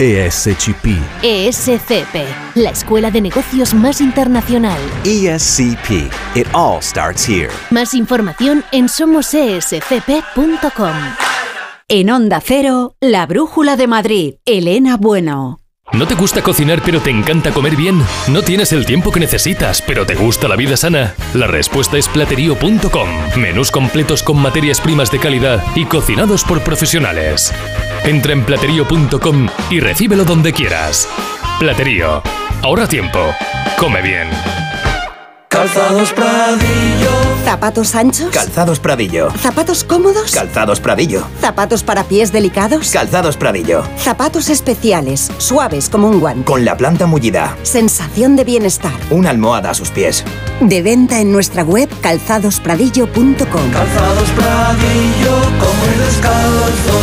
ESCP. ESCP, la escuela de negocios más internacional. ESCP. It all starts here. Más información en somosescp.com. En Onda Cero, La Brújula de Madrid, Elena Bueno. ¿No te gusta cocinar pero te encanta comer bien? ¿No tienes el tiempo que necesitas pero te gusta la vida sana? La respuesta es Platerío.com. Menús completos con materias primas de calidad y cocinados por profesionales. Entra en Platerío.com y recíbelo donde quieras. Platerío. Ahorra tiempo. Come bien. Calzados Pradillo. ¿Zapatos anchos? Calzados Pradillo. ¿Zapatos cómodos? Calzados Pradillo. ¿Zapatos para pies delicados? Calzados Pradillo. Zapatos especiales, suaves como un guante. Con la planta mullida. Sensación de bienestar. Una almohada a sus pies. De venta en nuestra web calzadospradillo.com. Calzados Pradillo, como el descalzo.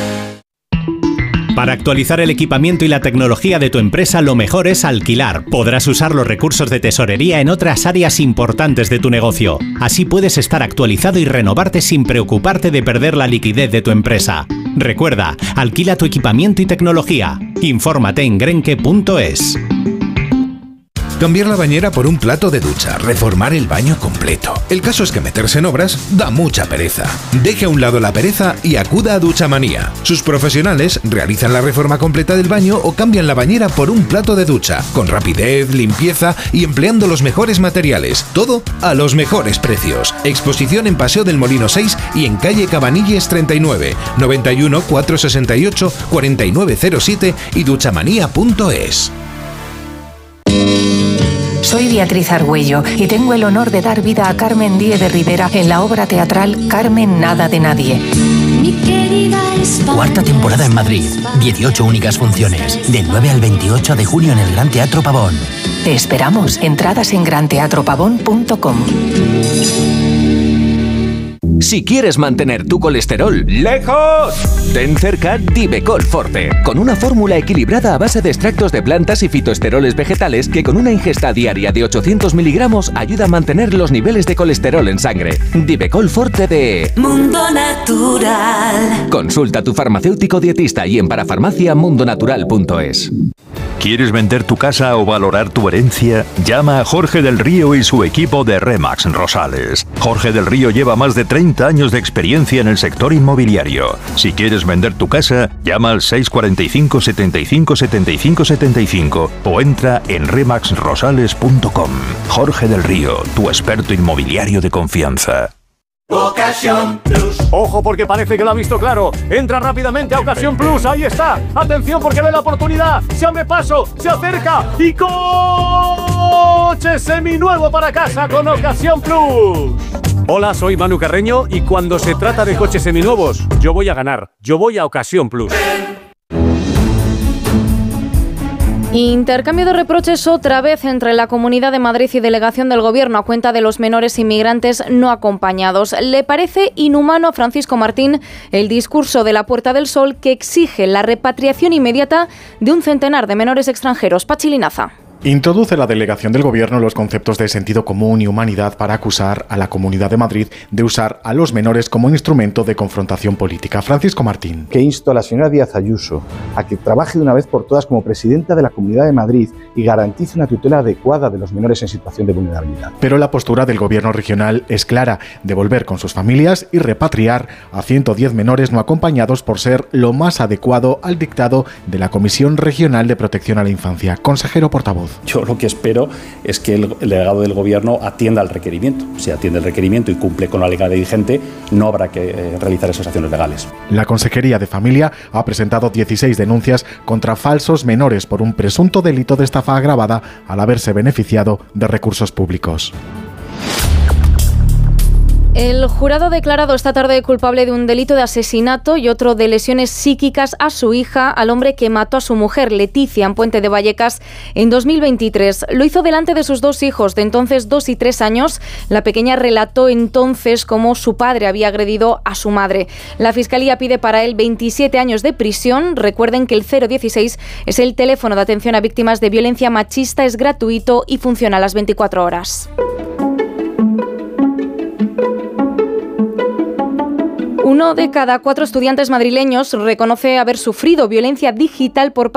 Para actualizar el equipamiento y la tecnología de tu empresa, lo mejor es alquilar. Podrás usar los recursos de tesorería en otras áreas importantes de tu negocio. Así puedes estar actualizado y renovarte sin preocuparte de perder la liquidez de tu empresa. Recuerda, alquila tu equipamiento y tecnología. Infórmate en grenke.es. Cambiar la bañera por un plato de ducha, reformar el baño completo. El caso es que meterse en obras da mucha pereza. Deje a un lado la pereza y acuda a Duchamanía. Sus profesionales realizan la reforma completa del baño o cambian la bañera por un plato de ducha, con rapidez, limpieza y empleando los mejores materiales. Todo a los mejores precios. Exposición en Paseo del Molino 6 y en calle Cabanilles 39, 91 468 4907 y duchamanía.es. Soy Beatriz Argüello y tengo el honor de dar vida a Carmen Díez de Rivera en la obra teatral Carmen Nada de Nadie. Cuarta temporada en Madrid, 18 únicas funciones, del 9 al 28 de junio en el Gran Teatro Pavón. Te esperamos. Entradas en granteatropavón.com. Si quieres mantener tu colesterol lejos, ten cerca Divecol Forte, con una fórmula equilibrada a base de extractos de plantas y fitoesteroles vegetales que con una ingesta diaria de 800 miligramos ayuda a mantener los niveles de colesterol en sangre. Divecol Forte de Mundo Natural. Consulta a tu farmacéutico dietista y en parafarmaciamundonatural.es. ¿Quieres vender tu casa o valorar tu herencia? Llama a Jorge del Río y su equipo de Remax Rosales. Jorge del Río lleva más de 30 años de experiencia en el sector inmobiliario. Si quieres vender tu casa, llama al 645 75 75 75 o entra en remaxrosales.com. Jorge del Río, tu experto inmobiliario de confianza. Ocasión Plus. Ojo porque parece que lo ha visto claro. Entra rápidamente a Ocasión Plus. Ahí está. Atención porque ve la oportunidad. Se abre paso, se acerca y coche seminuevo para casa con Ocasión Plus. Hola, soy Manu Carreño y cuando se trata de coches seminuevos, yo voy a ganar. Yo voy a Ocasión Plus. Intercambio de reproches otra vez entre la Comunidad de Madrid y delegación del Gobierno a cuenta de los menores inmigrantes no acompañados. Le parece inhumano a Francisco Martín el discurso de la Puerta del Sol que exige la repatriación inmediata de un centenar de menores extranjeros. Pachi Linaza. Introduce la delegación del Gobierno los conceptos de sentido común y humanidad para acusar a la Comunidad de Madrid de usar a los menores como instrumento de confrontación política. Francisco Martín. Que insto a la señora Díaz Ayuso a que trabaje de una vez por todas como presidenta de la Comunidad de Madrid y garantice una tutela adecuada de los menores en situación de vulnerabilidad. Pero la postura del Gobierno regional es clara: devolver con sus familias y repatriar a 110 menores no acompañados por ser lo más adecuado al dictado de la Comisión Regional de Protección a la Infancia. Consejero portavoz. Yo lo que espero es que el delegado del Gobierno atienda al requerimiento. Si atiende el requerimiento y cumple con la legalidad vigente, no habrá que realizar esas acciones legales. La Consejería de Familia ha presentado 16 denuncias contra falsos menores por un presunto delito de estafa agravada al haberse beneficiado de recursos públicos. El jurado ha declarado esta tarde culpable de un delito de asesinato y otro de lesiones psíquicas a su hija, al hombre que mató a su mujer, Leticia, en Puente de Vallecas, en 2023. Lo hizo delante de sus dos hijos, de entonces 2 y 3 años. La pequeña relató entonces cómo su padre había agredido a su madre. La Fiscalía pide para él 27 años de prisión. Recuerden que el 016 es el teléfono de atención a víctimas de violencia machista, es gratuito y funciona a las 24 horas. 1 de cada 4 estudiantes madrileños reconoce haber sufrido violencia digital por